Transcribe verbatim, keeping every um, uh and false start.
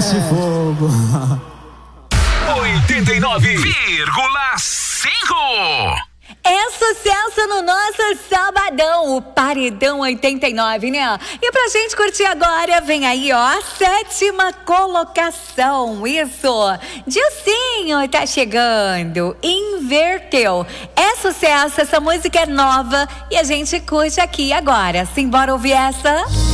Mete fogo. oitenta e nove vírgula cinco. É sucesso no nosso sabadão, o Paredão oitenta e nove, né? E pra gente curtir agora, vem aí, ó, a sétima colocação. Isso, Dilcinho tá chegando, inverteu. É sucesso, essa música é nova e a gente curte aqui agora. Simbora ouvir essa?